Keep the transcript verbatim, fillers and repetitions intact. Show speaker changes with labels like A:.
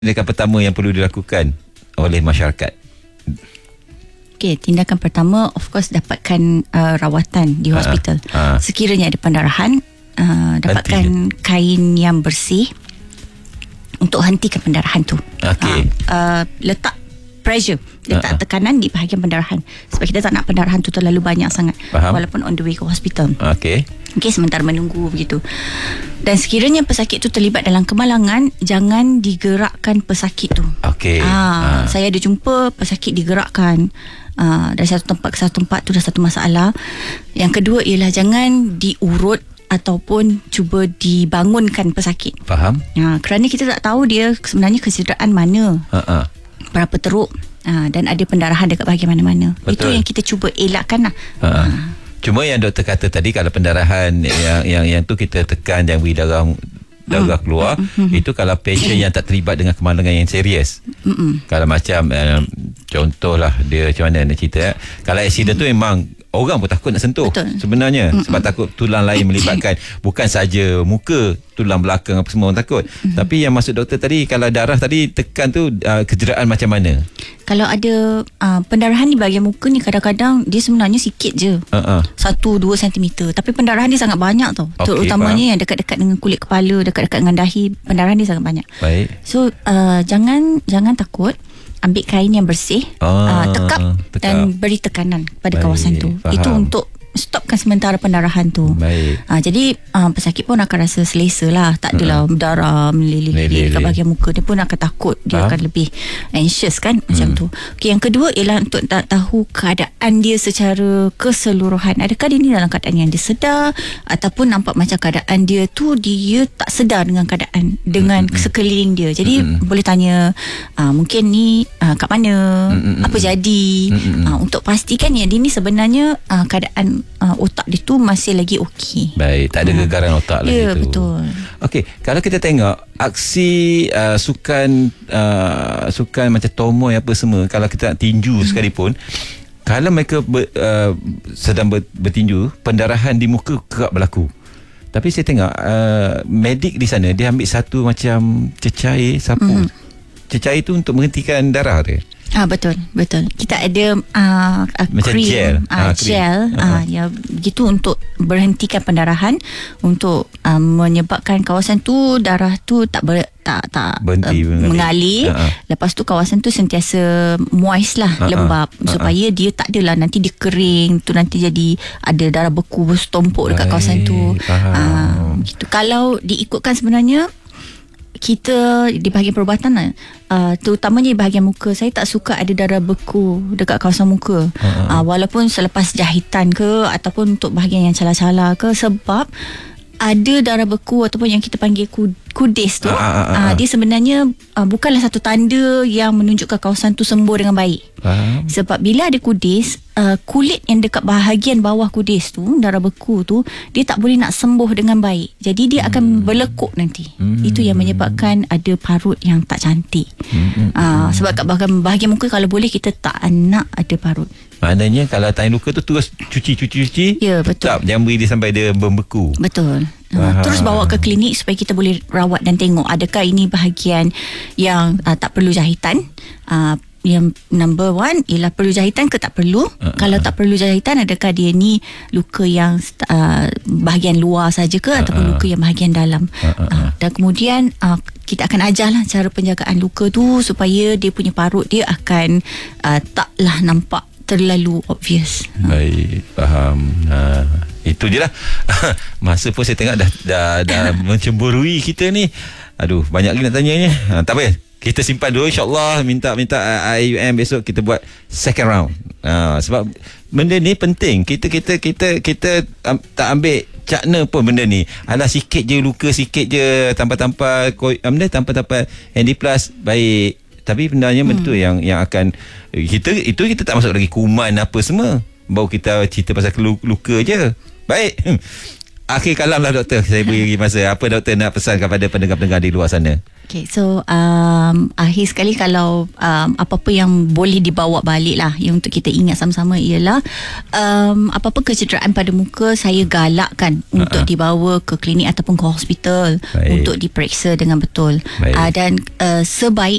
A: tindakan pertama yang perlu dilakukan oleh masyarakat?
B: Okay, tindakan pertama of course dapatkan uh, rawatan di hospital.
A: Ha, ha.
B: Sekiranya ada pendarahan, uh, dapatkan
A: Henti.
B: kain yang bersih untuk hentikan pendarahan tu.
A: Okey.
B: Uh, uh, letak pressure, letak
A: Ha, ha.
B: tekanan di bahagian pendarahan sebab kita tak nak pendarahan tu terlalu banyak sangat.
A: Faham.
B: Walaupun on the way ke hospital.
A: Okey.
B: Okey, sementara menunggu begitu. Dan sekiranya pesakit tu terlibat dalam kemalangan, jangan digerakkan pesakit tu.
A: Okey.
B: Ah,
A: Ah.
B: Saya ada jumpa pesakit digerakkan ah, dari satu tempat ke satu tempat, tu dah satu masalah. Yang kedua ialah jangan diurut ataupun cuba dibangunkan pesakit.
A: Faham?
B: Ah, kerana kita tak tahu dia sebenarnya kesederaan mana,
A: Ha ah.
B: berapa teruk ah, dan ada pendarahan dekat bahagian mana-mana. Itu
A: Betul.
B: yang kita cuba elakkan lah.
A: Ha ah. Cuma yang doktor kata tadi, kalau pendarahan yang yang yang tu kita tekan jangan beri darah darah keluar, itu kalau pasien yang tak terlibat dengan kemalangan yang serius.
B: Mm-mm.
A: Kalau macam um, contohlah dia macam mana nak cerita eh? Kalau aksiden tu memang orang pun takut nak sentuh.
B: Betul.
A: Sebenarnya
B: Mm-mm.
A: sebab takut tulang lain melibatkan, bukan saja muka, tulang belakang apa semua orang takut. Mm-hmm. Tapi yang maksud doktor tadi, kalau darah tadi tekan tu uh, kejderaan macam mana?
B: Kalau ada uh, pendarahan di bahagian muka ni, kadang-kadang dia sebenarnya sikit je.
A: Uh-uh.
B: Satu dua sentimeter. Tapi pendarahan dia sangat banyak tau.
A: Okey,
B: Terutamanya
A: faham.
B: yang dekat-dekat dengan kulit kepala, dekat-dekat dengan dahi, pendarahan dia sangat banyak.
A: Baik.
B: So uh, jangan jangan takut. Ambil kain yang bersih,
A: Ah,
B: uh, tekap,
A: tekap.
B: dan beri tekanan pada
A: Baik,
B: kawasan tu.
A: faham.
B: Itu untuk stopkan sementara pendarahan tu.
A: Baik.
B: Uh, jadi uh, pesakit pun akan rasa selesa lah. Tak adalah uh-huh. darah melilih-lilih
A: Melilih.
B: dekat bahagian muka. Dia pun akan takut. Dia
A: Faham.
B: akan lebih anxious kan, macam tu. Okay, yang kedua ialah untuk tak tahu keadaan dia secara keseluruhan. Adakah dia ni dalam keadaan yang dia sedar, ataupun nampak macam keadaan dia tu dia tak sedar dengan keadaan, dengan mm-hmm. sekeliling dia. Jadi mm-hmm. boleh tanya uh, mungkin ni uh, kat mana, mm-hmm. apa jadi, mm-hmm. uh, untuk pastikan yang dia ni sebenarnya uh, keadaan uh, otak dia tu masih lagi okey.
A: Baik, tak ada gegaran otak lah
B: Ya,
A: itu.
B: betul.
A: Okey, kalau kita tengok aksi uh, sukan uh, sukan macam tomoy apa semua, kalau kita nak tinju hmm. sekalipun, kalau mereka ber, uh, sedang ber, bertinju, pendarahan di muka kerap berlaku. Tapi saya tengok uh, medik di sana, dia ambil satu macam cecair sapu. Hmm. Cecair tu untuk menghentikan darah dia.
B: Ah, betul, betul. Kita ada uh, uh,
A: Macam
B: cream,
A: gel.
B: uh,
A: Ah,
B: gel,
A: cream.
B: uh,
A: Uh-huh.
B: ya, begitu untuk berhentikan pendarahan, untuk uh, menyebabkan kawasan tu darah tu tak ber, tak tak
A: Berhenti
B: uh, mengalir.
A: Uh-huh.
B: Lepas tu kawasan tu sentiasa moist lah,
A: Uh-huh.
B: lembab,
A: Uh-huh.
B: supaya dia tak adalah nanti dia kering tu, nanti jadi ada darah beku bertumpuk dekat
A: Baik,
B: kawasan tu.
A: faham.
B: Uh, gitu. Kalau diikutkan sebenarnya, kita di bahagian perubatan lah, uh, terutamanya di bahagian muka, saya tak suka ada darah beku dekat kawasan muka. Uh-huh. Uh, walaupun selepas jahitan ke, ataupun untuk bahagian yang calar-calar ke, sebab ada darah beku ataupun yang kita panggil kudis tu,
A: Ah, ah, ah, ah.
B: uh, dia sebenarnya uh, bukanlah satu tanda yang menunjukkan kawasan tu sembuh dengan baik.
A: Faham?
B: Sebab bila ada kudis, uh, kulit yang dekat bahagian bawah kudis tu, darah beku tu, dia tak boleh nak sembuh dengan baik. Jadi dia akan hmm. berlekuk nanti. Hmm. Itu yang menyebabkan ada parut yang tak cantik. Hmm. Uh, sebab kat bahagian, bahagian muka, kalau boleh kita tak nak ada parut.
A: Maknanya kalau tanya luka tu terus cuci-cuci-cuci.
B: Ya, betul.
A: Tak, jangan beri dia sampai dia membeku.
B: Betul.
A: Faham.
B: Uh, terus bawa ke klinik supaya kita boleh rawat dan tengok adakah ini bahagian yang uh, tak perlu jahitan. Uh, yang number one ialah perlu jahitan ke tak perlu. Uh, Kalau tak perlu jahitan, adakah dia ni luka yang uh, bahagian luar saja ke, uh, ataupun luka yang bahagian dalam. uh, uh, uh. Dan kemudian uh, kita akan ajarlah cara penjagaan luka tu supaya dia punya parut dia akan uh, taklah nampak terlalu obvious.
A: Baik, faham. Ha, itu je lah. Masa pun saya tengok dah dah, dah mencemburui kita ni. Aduh, banyak lagi nak tanyanya. Ha, tak apa. Kita simpan dulu, insyaAllah. Minta minta I U M besok kita buat second round. Ha, sebab benda ni penting. Kita kita kita kita um, tak ambil cakna pun benda ni. Alah sikit je luka, sikit je tanpa-tanpa benda tanpa-tanpa Handyplus, baik. Tapi sebenarnya hmm. betul yang yang akan kita itu kita tak masuk lagi kuman apa semua. Baru kita cerita pasal luka je. Baik. Akhir kalam lah doktor. Saya beri masa. Apa doktor nak pesan kepada pendengar-pendengar di luar sana?
B: Okay, so um, akhir sekali kalau um, apa-apa yang boleh dibawa balik lah yang untuk kita ingat sama-sama ialah um, apa-apa kecederaan pada muka saya galakkan uh-uh. untuk dibawa ke klinik ataupun ke hospital. Baik. Untuk diperiksa dengan betul. Uh, dan uh, sebaik